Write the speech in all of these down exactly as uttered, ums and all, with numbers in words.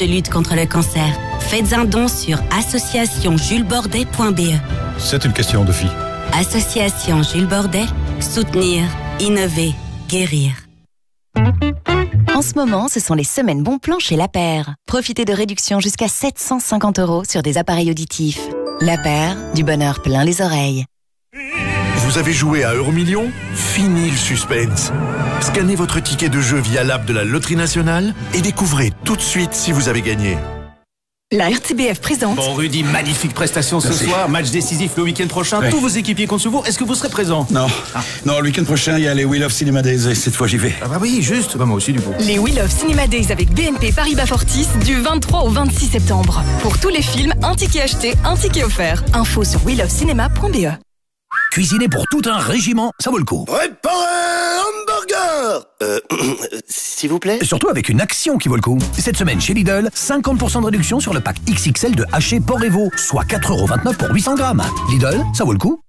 de lutte contre le cancer. Faites un don sur association jules bordet point b e. C'est une question de fille. Association Jules Bordet, soutenir, innover, guérir. En ce moment, ce sont les semaines bons plans chez La Paire. Profitez de réductions jusqu'à sept cent cinquante euros sur des appareils auditifs. La Paire, du bonheur plein les oreilles. Vous avez joué à Euromillions ? Fini le suspense. Scannez votre ticket de jeu via l'app de la Loterie Nationale et découvrez tout de suite si vous avez gagné. La R T B F présente. Bon, Rudy, magnifique prestation ce Merci. soir. Match décisif le week-end prochain. Oui. Tous vos équipiers comptent sur vous. Est-ce que vous serez présent? Non. Ah. Non, le week-end prochain, il y a les Wheel of Cinema Days et cette fois, j'y vais. Ah bah oui, juste. Bah moi aussi, du coup. Les Wheel of Cinema Days avec B N P Paribas Fortis du vingt-trois au vingt-six septembre. Pour tous les films, un ticket acheté, un ticket offert. Info sur wheel of cinema point b e. Cuisiner pour tout un régiment, ça vaut le coup. Préparez hamburger Euh, s'il vous plaît. Et surtout avec une action qui vaut le coup. Cette semaine chez Lidl, cinquante pour cent de réduction sur le pack X X L de haché porc et veau, soit quatre euros vingt-neuf pour huit cents grammes. Lidl, ça vaut le coup.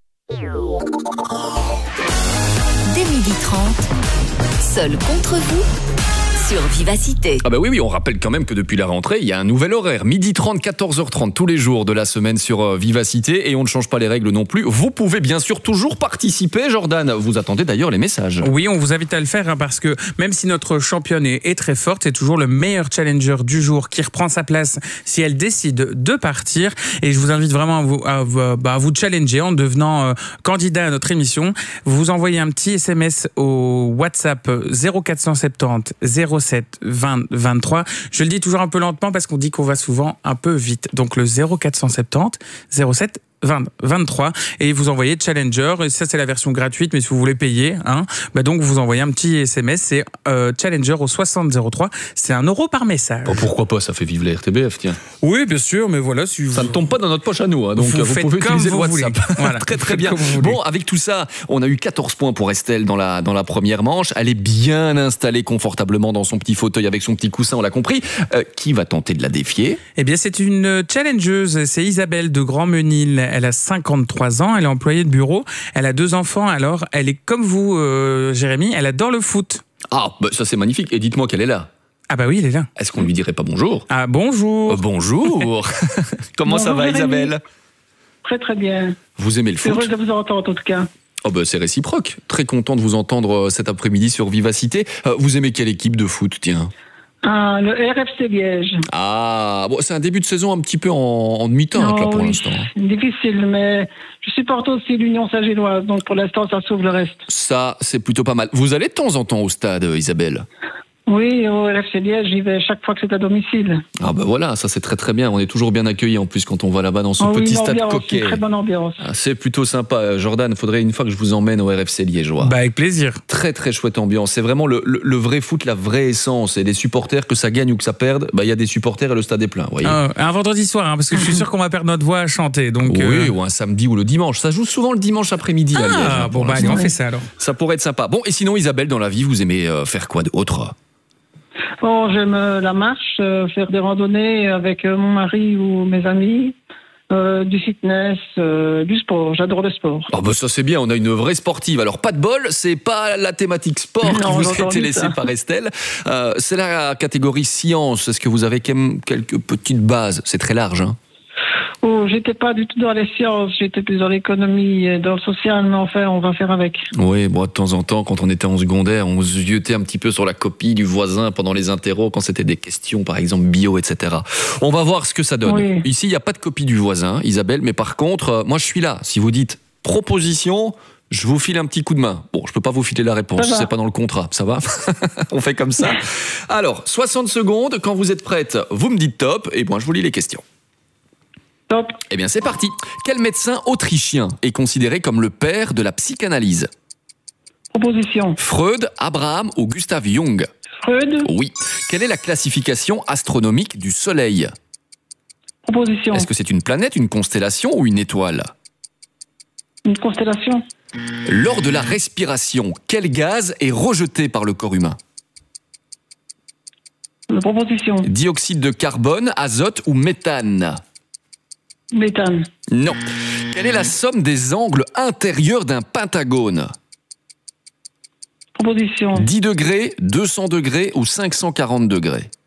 Dès midi trente, seul contre vous, sur Vivacité. Ah bah oui, oui, on rappelle quand même que depuis la rentrée, il y a un nouvel horaire. midi trente, quatorze heures trente, tous les jours de la semaine sur euh, Vivacité. Et on ne change pas les règles non plus. Vous pouvez bien sûr toujours participer. Jordan, vous attendez d'ailleurs les messages. Oui, on vous invite à le faire hein, parce que même si notre championne est, est très forte, c'est toujours le meilleur challenger du jour qui reprend sa place si elle décide de partir. Et je vous invite vraiment à vous, à, vous- bah, à vous challenger en devenant euh, candidat à notre émission. Vous envoyez un petit S M S au WhatsApp zéro quatre cent soixante-dix zéro sept vingt vingt-trois. Je le dis toujours un peu lentement parce qu'on dit qu'on va souvent un peu vite. Donc le zéro quatre cent soixante-dix zéro sept vingt vingt-trois et vous envoyez Challenger. Et ça, c'est la version gratuite, mais si vous voulez payer, hein, bah donc vous envoyez un petit S M S, c'est euh, Challenger au soixante zéro trois. C'est un euro par message. Bon, pourquoi pas, ça fait vivre la R T B F, tiens. Oui, bien sûr, mais voilà. Si vous... Ça ne tombe pas dans notre poche à nous, hein, donc Vous vous, faites pouvez comme utiliser vous le WhatsApp. voulez. Voilà. Très très Faites bien. comme vous voulez. Bon, avec tout ça, on a eu quatorze points pour Estelle dans la, dans la première manche. Elle est bien installée confortablement dans son petit fauteuil avec son petit coussin, on l'a compris. Euh, qui va tenter de la défier? Eh bien, c'est une challengeuse. C'est Isabelle de Grandmenil. Elle a cinquante-trois ans. Elle est employée de bureau. Elle a deux enfants. Alors, elle est comme vous, euh, Jérémy. Elle adore le foot. Ah, bah, ça c'est magnifique. Et dites-moi qu'elle est là. Ah bah oui, elle est là. Est-ce qu'on lui dirait pas bonjour? Ah, bonjour. Euh, bonjour. Comment ça va, Isabelle? Très très bien. Vous aimez le foot? Heureux de vous entendre en tout cas. Oh bah, c'est réciproque. Très content de vous entendre euh, cet après-midi sur Vivacité. Euh, vous aimez quelle équipe de foot, tiens? Ah, le R F C Liège. Ah, bon, c'est un début de saison un petit peu en, en demi-teinte là Non, pour oui, l'instant. difficile, mais je supporte aussi l'Union Saint-Gilloise, donc pour l'instant ça sauve le reste. Ça, c'est plutôt pas mal. Vous allez de temps en temps au stade, euh, Isabelle? Oui, au R F C Liège, j'y vais chaque fois que c'est à domicile. Ah bah voilà, ça c'est très très bien. On est toujours bien accueillis en plus quand on va là-bas dans ce Ah oui, petit stade l'ambiance, coquet. une très bonne ambiance. Ah, c'est plutôt sympa. Euh, Jordan, faudrait une fois que je vous emmène au R F C liégeois. Bah, avec plaisir. Très très chouette ambiance. C'est vraiment le, le, le vrai foot, la vraie essence. Et des supporters, que ça gagne ou que ça perde, bah il y a des supporters et le stade est plein. Voyez. Ah, un vendredi soir, hein, parce que je suis sûr qu'on va perdre notre voix à chanter. Donc, Oui, euh, ou un samedi ou le dimanche. Ça joue souvent le dimanche après-midi à Liège. Ah, hein, bon, pour bah, allez, l'instant. on fait ça alors. Ça pourrait être sympa. Bon, et sinon, Isabelle, dans la vie, vous aimez euh, faire quoi d'autre? Bon, j'aime euh, la marche, euh, faire des randonnées avec euh, mon mari ou mes amis, euh, du fitness, euh, du sport. J'adore le sport. Ah bah ça c'est bien, on a une vraie sportive. Alors pas de bol, c'est pas la thématique sport qui Non, vous j'ai a été entendu laissée ça. par Estelle. Euh, c'est la catégorie science. Est-ce que vous avez quand même quelques petites bases? C'est très large, hein. Oh, j'étais pas du tout dans les sciences, j'étais plus dans l'économie et dans le social, mais enfin, on va faire avec. Oui, bon, de temps en temps, quand on était en secondaire, on se jetait un petit peu sur la copie du voisin pendant les interros, quand c'était des questions, par exemple, bio, et cetera. On va voir ce que ça donne. Oui. Ici, il n'y a pas de copie du voisin, Isabelle, mais par contre, euh, moi, je suis là. Si vous dites proposition, je vous file un petit coup de main. Bon, je peux pas vous filer la réponse, Ça va. c'est pas dans le contrat, ça va? On fait comme ça. Alors, soixante secondes, quand vous êtes prête, vous me dites top, et moi, je vous lis les questions. Top. Eh bien, c'est parti. Quel médecin autrichien est considéré comme le père de la psychanalyse? Proposition. Freud, Abraham ou Gustav Jung? Freud. Oui. Quelle est la classification astronomique du Soleil? Proposition. Est-ce que c'est une planète, une constellation ou une étoile? Une constellation. Lors de la respiration, quel gaz est rejeté par le corps humain? Une proposition. Dioxyde de carbone, azote ou méthane? Méthane. Non. Quelle est la somme des angles intérieurs d'un pentagone? Proposition. dix degrés, deux cents degrés ou cinq cent quarante degrés?